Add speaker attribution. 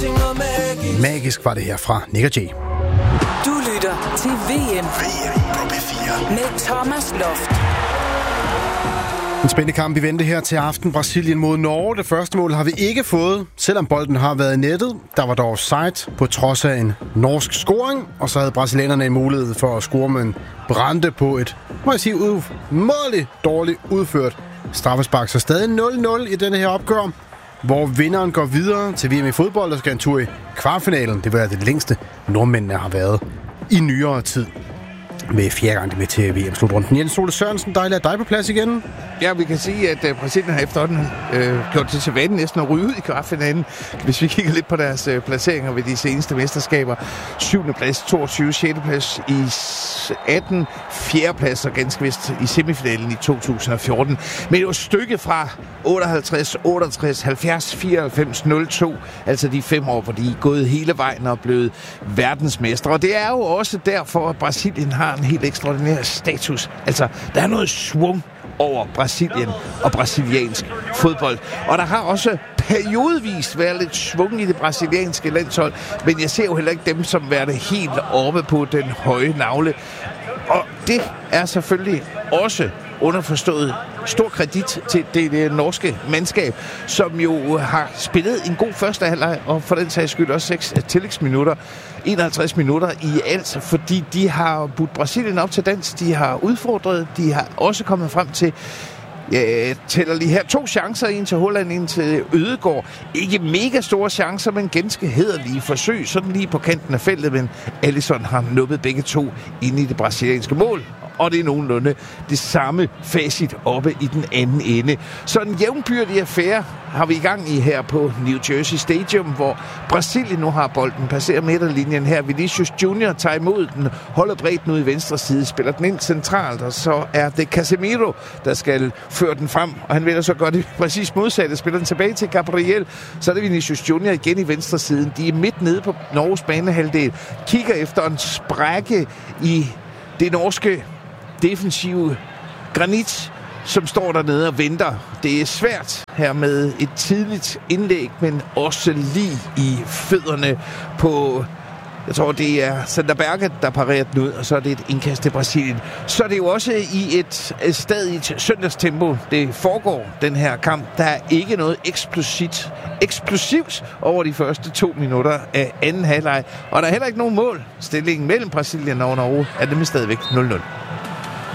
Speaker 1: Magisk var det her fra Nick og Jay.
Speaker 2: Du lytter til VM
Speaker 3: på P4
Speaker 2: med Thomas Loft.
Speaker 1: En spændende kamp i vente her til aften. Brasilien mod Norge. Det første mål har vi ikke fået, selvom bolden har været i nettet. Der var dog offside på trods af en norsk scoring. Og så havde brasilianerne en mulighed for at score med en Brande på et, må jeg sige, umådeligt dårligt udført straffespark. Så stadig 0-0 i denne her opgør, hvor vinderen går videre til VM i fodbold og skal en tur i kvartfinalen. Det var det længste nordmændene har været i nyere tid. Med 4. gang med til VM-slutrunden. Jens Ole Sørensen, dejligt at dig på plads igen.
Speaker 4: Ja, vi kan sige, at Brasilien har efterhånden gjort det til vane næsten at ryge ud i kvartfinalen. Hvis vi kigger lidt på deres placeringer ved de seneste mesterskaber. 7. plads, 22. 6. plads i 18. 4. plads og ganske vist i semifinalen i 2014. Men det var stykket fra 58, 68, 70, 94, 02. Altså de 5 år, hvor de er gået hele vejen og blevet verdensmestre. Og det er jo også derfor, at Brasilien har en helt ekstraordinær status. Altså, der er noget svung over Brasilien og brasiliansk fodbold. Og der har også periodvis været lidt svung i det brasilianske landshold, men jeg ser jo heller ikke dem som være det helt oppe på den høje navle. Og det er selvfølgelig også underforstået stor kredit til det norske mandskab, som jo har spillet en god første halvleg, og for den sags skyld også 6 tillægsminutter, 51 minutter i alt, fordi de har budt Brasilien op til dans, de har udfordret, de har også kommet frem til, jeg tæller lige her 2 chancer, en til Holland, en til Ødegaard. Ikke mega store chancer, men ganske hæderlige forsøg, sådan lige på kanten af feltet, men Alisson har nuppet begge 2 ind i det brasilianske mål. Og det er nogenlunde det samme facit oppe i den anden ende. Så en jævnbyrdig affære har vi i gang i her på New Jersey Stadium, hvor Brasilien nu har bolden, passerer midterlinjen her. Vinicius Junior tager imod den, holder bredt nu i venstre side, spiller den ind centralt, og så er det Casemiro, der skal føre den frem, og han vil så gøre det præcis modsatte, spiller den tilbage til Gabriel, så er det Vinicius Junior igen i venstre siden. De er midt nede på Norges banehalvdel, kigger efter en sprække i det norske defensive granit, som står dernede og venter. Det er svært her med et tidligt indlæg, men også lige i fødderne på, jeg tror det er Sander Berge, der parerer den ud, og så er det et indkast til Brasilien. Så er det jo også i et stadigt søndagstempo, det foregår, den her kamp. Der er ikke noget eksplosivt over de første 2 minutter af anden halvleg, og der er heller ikke nogen mål. Stillingen mellem Brasilien og Norge er nemlig stadigvæk 0-0.